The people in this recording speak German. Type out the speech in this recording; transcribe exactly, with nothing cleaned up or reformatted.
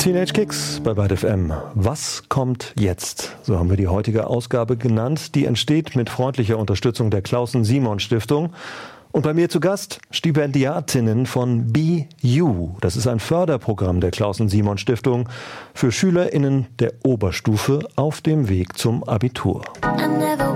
Teenage Kicks bei Byte F M. Was kommt jetzt? So haben wir die heutige Ausgabe genannt. Die entsteht mit freundlicher Unterstützung der Klausen-Simon-Stiftung. Und bei mir zu Gast Stipendiatinnen von Be You. Das ist ein Förderprogramm der Klausen-Simon-Stiftung für SchülerInnen der Oberstufe auf dem Weg zum Abitur. I never